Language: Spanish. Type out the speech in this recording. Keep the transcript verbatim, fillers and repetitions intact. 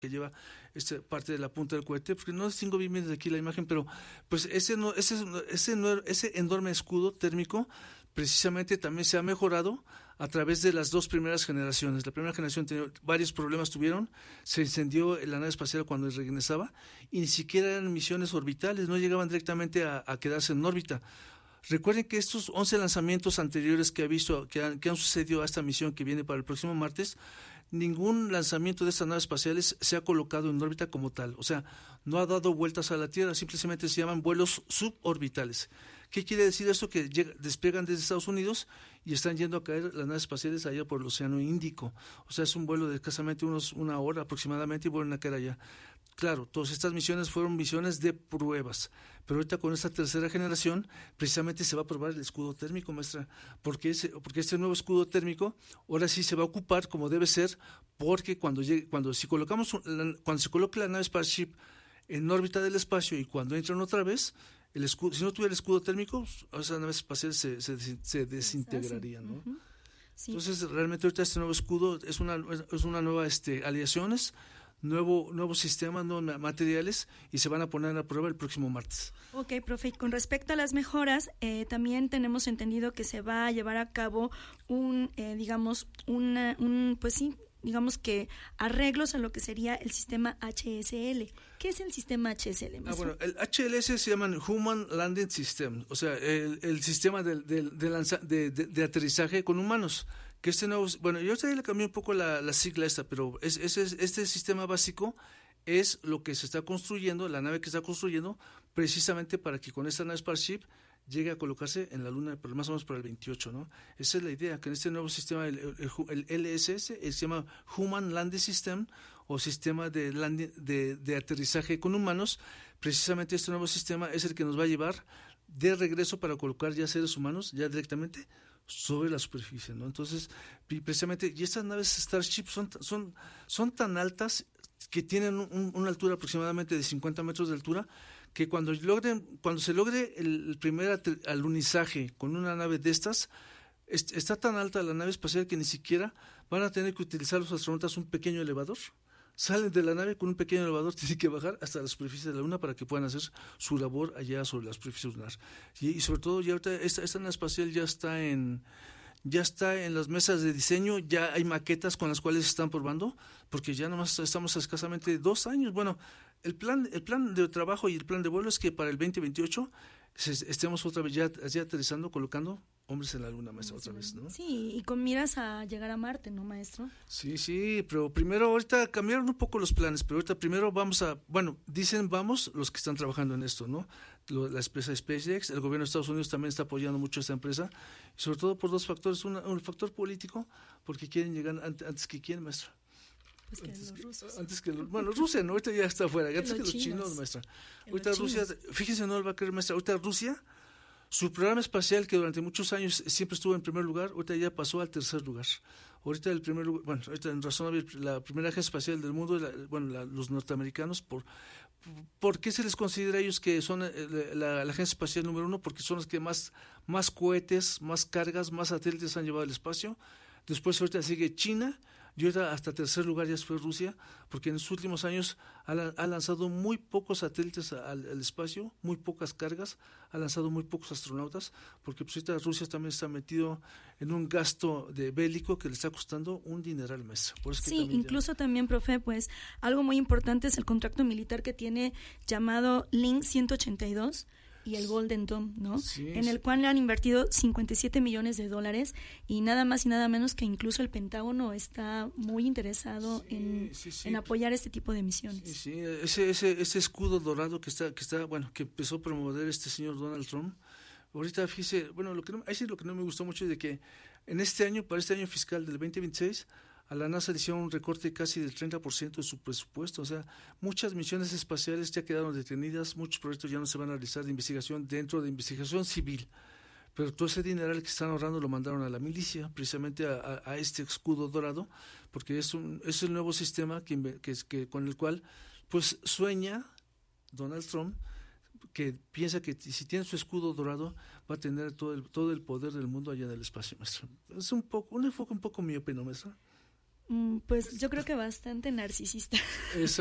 que lleva esta parte de la punta del cohete, porque no distingo bien desde aquí la imagen, pero pues ese no, ese, ese, no, ese enorme escudo térmico precisamente también se ha mejorado a través de las dos primeras generaciones. La primera generación tenía varios problemas, tuvieron, se incendió la nave espacial cuando regresaba y ni siquiera eran misiones orbitales, no llegaban directamente a, a quedarse en órbita. Recuerden que estos once lanzamientos anteriores que ha visto, que han, que han sucedido a esta misión que viene para el próximo martes, ningún lanzamiento de estas naves espaciales se ha colocado en órbita como tal, o sea, no ha dado vueltas a la Tierra, simplemente se llaman vuelos suborbitales. ¿Qué quiere decir esto? Que llega, despegan desde Estados Unidos y están yendo a caer las naves espaciales allá por el Océano Índico, o sea, es un vuelo de escasamente unos, una hora aproximadamente y vuelven a caer allá. Claro, todas estas misiones fueron misiones de pruebas, pero ahorita con esta tercera generación precisamente se va a probar el escudo térmico, maestra, porque, ese, porque este nuevo escudo térmico ahora sí se va a ocupar como debe ser, porque cuando llegue, cuando si colocamos cuando se coloque la nave Starship en órbita del espacio y cuando entran otra vez, el escudo, si no tuviera el escudo térmico, esas naves espaciales se, se, se desintegrarían, ¿no? Uh-huh. Sí. Entonces realmente ahorita este nuevo escudo es una, es una nueva este, aleaciones, nuevo nuevos sistemas, nuevos materiales y se van a poner a prueba el próximo martes. Ok, profe, y con respecto a las mejoras, eh, también tenemos entendido que se va a llevar a cabo un, eh, digamos, una, un, pues sí, digamos que arreglos a lo que sería el sistema H S L. ¿Qué es el sistema H S L? Ah, bueno, el H L S se llama Human Landing System, o sea, el, el sistema de, de, de, lanza, de, de, de aterrizaje con humanos. Que este nuevo, bueno, yo ahí le cambié un poco la, la sigla esta, pero es, es, es, este sistema básico es lo que se está construyendo, la nave que está construyendo, precisamente para que con esta nave Starship llegue a colocarse en la Luna, pero más o menos para el veintiocho, ¿no? Esa es la idea, que en este nuevo sistema, el, el, el L S S, se llama Human Landing System, o sistema de, landing, de, de aterrizaje con humanos, precisamente este nuevo sistema es el que nos va a llevar de regreso para colocar ya seres humanos, ya directamente, sobre la superficie, ¿no? Entonces, precisamente, y estas naves Starship son, son, son tan altas que tienen un, una altura aproximadamente de cincuenta metros de altura, que cuando logren, cuando se logre el, el primer alunizaje con una nave de estas, est, está tan alta la nave espacial que ni siquiera van a tener que utilizar los astronautas un pequeño elevador. Salen de la nave con un pequeño elevador, tienen que bajar hasta la superficie de la Luna para que puedan hacer su labor allá sobre la superficie lunar. Y, y sobre todo, ya ahorita esta, esta nave espacial ya está en ya está en las mesas de diseño, ya hay maquetas con las cuales se están probando, porque ya nomás estamos a escasamente dos años. Bueno, el plan el plan de trabajo y el plan de vuelo es que para el veinte veintiocho estemos otra vez ya, ya aterrizando, colocando hombres en la Luna, maestra, otra vez, ¿no? Sí, y con miras a llegar a Marte, ¿no, maestro? Sí, sí, pero primero ahorita cambiaron un poco los planes, pero ahorita primero vamos a, bueno, dicen vamos los que están trabajando en esto, ¿no? Lo, la empresa SpaceX, el gobierno de Estados Unidos también está apoyando mucho a esta empresa, y sobre todo por dos factores, una, un factor político, porque quieren llegar antes, antes que quién, maestra. Pues que antes los rusos. Que, antes que los, bueno, Rusia no, ahorita ya está afuera, antes que los chinos, chinos maestra. Ahorita Rusia, fíjense, no lo va a creer, maestra, ahorita Rusia, su programa espacial que durante muchos años siempre estuvo en primer lugar, ahorita ya pasó al tercer lugar. Ahorita el primer lugar, bueno, ahorita en razón la primera agencia espacial del mundo, la, bueno, la, los norteamericanos, por ¿por qué se les considera a ellos que son la, la, la agencia espacial número uno? Porque son los que más, más cohetes, más cargas, más satélites han llevado al espacio. Después ahorita sigue China, y ahorita hasta tercer lugar ya fue Rusia, porque en los últimos años ha, ha lanzado muy pocos satélites al, al espacio, muy pocas cargas, ha lanzado muy pocos astronautas, porque pues ahorita Rusia también está metido en un gasto de bélico que le está costando un dineral mes. Por eso sí, que también incluso ya... también, profe, pues algo muy importante es el contrato militar que tiene llamado Link ciento ochenta y dos, y el Golden Dome, ¿no? Sí, en el sí. cual le han invertido cincuenta y siete millones de dólares y nada más y nada menos que incluso el Pentágono está muy interesado sí, en, sí, sí. en apoyar este tipo de misiones. Sí, sí. Ese, ese, ese escudo dorado que está, que está, bueno, que empezó a promover este señor Donald Trump. Ahorita fíjese, bueno, lo que no, ahí sí lo que no me gustó mucho es de que en este año, para este año fiscal del veinte veintiséis, a la NASA le hicieron un recorte casi del treinta por ciento de su presupuesto, o sea, muchas misiones espaciales ya quedaron detenidas, muchos proyectos ya no se van a realizar de investigación dentro de investigación civil, pero todo ese dineral que están ahorrando lo mandaron a la milicia, precisamente a, a, a este escudo dorado, porque es un es el nuevo sistema que, que, que con el cual pues sueña Donald Trump, que piensa que si tiene su escudo dorado va a tener todo el todo el poder del mundo allá en el espacio, maestra. Es un poco un enfoque un poco miope, ¿no, maestra? Pues yo creo que bastante narcisista. Eso